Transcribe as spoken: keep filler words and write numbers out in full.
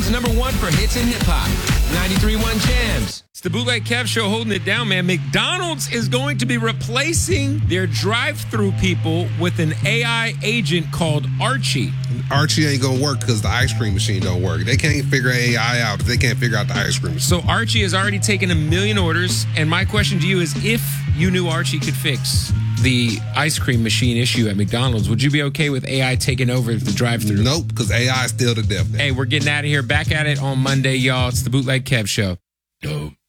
America's number one for hits and hip hop. ninety-three point one Jams. It's the Bootleg Kev Show holding it down, man. McDonald's is going to be replacing their drive-thru people with an A I agent called Archie. Archie ain't gonna work because the ice cream machine don't work. They can't figure A I out if they can't figure out the ice cream machine. So Archie has already taken a million orders, and my question to you is, if you knew Archie could fix the ice cream machine issue at McDonald's, would you be okay with A I taking over the drive-thru? Nope, because A I is still the death. Hey, we're getting out of here. Back at it on Monday, y'all. It's the Bootleg Kev Show. Dope.